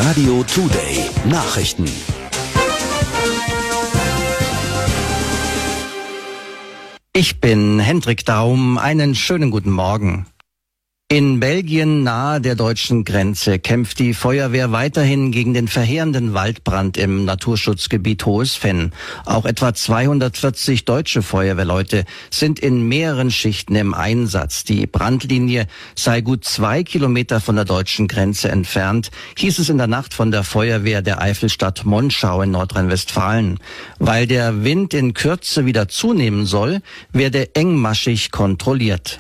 Radio Today Nachrichten. Ich bin Hendrik Daum. Einen schönen guten Morgen. In Belgien nahe der deutschen Grenze kämpft die Feuerwehr weiterhin gegen den verheerenden Waldbrand im Naturschutzgebiet Hohes Venn. Auch etwa 240 deutsche Feuerwehrleute sind in mehreren Schichten im Einsatz. Die Brandlinie sei gut 2 Kilometer von der deutschen Grenze entfernt, hieß es in der Nacht von der Feuerwehr der Eifelstadt Monschau in Nordrhein-Westfalen. Weil der Wind in Kürze wieder zunehmen soll, werde engmaschig kontrolliert.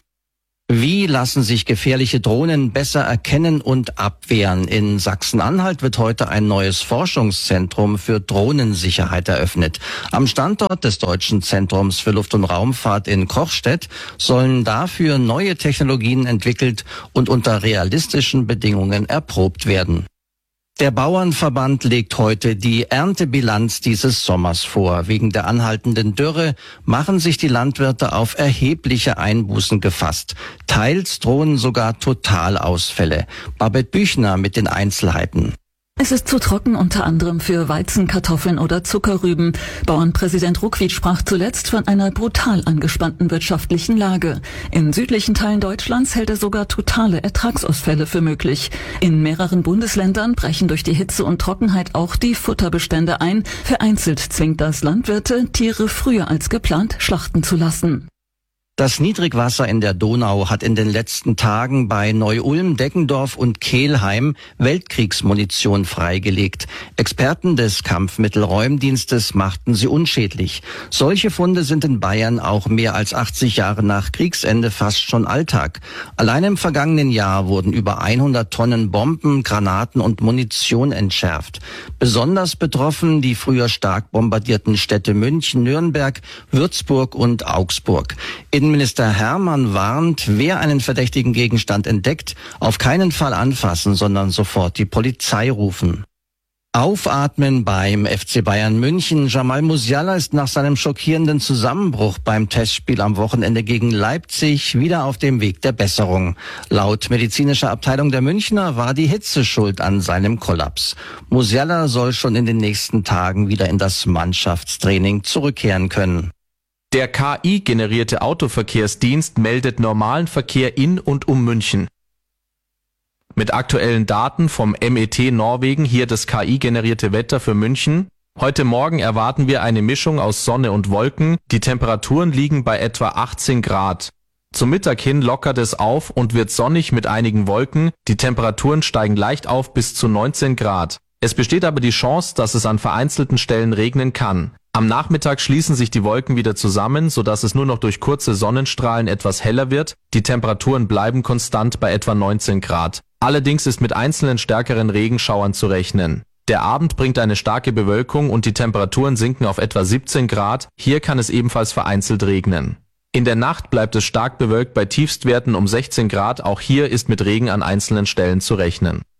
Wie lassen sich gefährliche Drohnen besser erkennen und abwehren? In Sachsen-Anhalt wird heute ein neues Forschungszentrum für Drohnensicherheit eröffnet. Am Standort des Deutschen Zentrums für Luft- und Raumfahrt in Kochstedt sollen dafür neue Technologien entwickelt und unter realistischen Bedingungen erprobt werden. Der Bauernverband legt heute die Erntebilanz dieses Sommers vor. Wegen der anhaltenden Dürre machen sich die Landwirte auf erhebliche Einbußen gefasst. Teils drohen sogar Totalausfälle. Babette Büchner mit den Einzelheiten. Es ist zu trocken, unter anderem für Weizen, Kartoffeln oder Zuckerrüben. Bauernpräsident Ruckwied sprach zuletzt von einer brutal angespannten wirtschaftlichen Lage. In südlichen Teilen Deutschlands hält er sogar totale Ertragsausfälle für möglich. In mehreren Bundesländern brechen durch die Hitze und Trockenheit auch die Futterbestände ein. Vereinzelt zwingt das Landwirte, Tiere früher als geplant schlachten zu lassen. Das Niedrigwasser in der Donau hat in den letzten Tagen bei Neu-Ulm, Deggendorf und Kelheim Weltkriegsmunition freigelegt. Experten des Kampfmittelräumdienstes machten sie unschädlich. Solche Funde sind in Bayern auch mehr als 80 Jahre nach Kriegsende fast schon Alltag. Allein im vergangenen Jahr wurden über 100 Tonnen Bomben, Granaten und Munition entschärft. Besonders betroffen die früher stark bombardierten Städte München, Nürnberg, Würzburg und Augsburg. Innenminister Hermann warnt, wer einen verdächtigen Gegenstand entdeckt, auf keinen Fall anfassen, sondern sofort die Polizei rufen. Aufatmen beim FC Bayern München. Jamal Musiala ist nach seinem schockierenden Zusammenbruch beim Testspiel am Wochenende gegen Leipzig wieder auf dem Weg der Besserung. Laut medizinischer Abteilung der Münchner war die Hitze schuld an seinem Kollaps. Musiala soll schon in den nächsten Tagen wieder in das Mannschaftstraining zurückkehren können. Der KI-generierte Autoverkehrsdienst meldet normalen Verkehr in und um München. Mit aktuellen Daten vom MET Norwegen hier das KI-generierte Wetter für München. Heute Morgen erwarten wir eine Mischung aus Sonne und Wolken. Die Temperaturen liegen bei etwa 18 Grad. Zum Mittag hin lockert es auf und wird sonnig mit einigen Wolken. Die Temperaturen steigen leicht auf bis zu 19 Grad. Es besteht aber die Chance, dass es an vereinzelten Stellen regnen kann. Am Nachmittag schließen sich die Wolken wieder zusammen, sodass es nur noch durch kurze Sonnenstrahlen etwas heller wird. Die Temperaturen bleiben konstant bei etwa 19 Grad. Allerdings ist mit einzelnen stärkeren Regenschauern zu rechnen. Der Abend bringt eine starke Bewölkung und die Temperaturen sinken auf etwa 17 Grad. Hier kann es ebenfalls vereinzelt regnen. In der Nacht bleibt es stark bewölkt bei Tiefstwerten um 16 Grad. Auch hier ist mit Regen an einzelnen Stellen zu rechnen.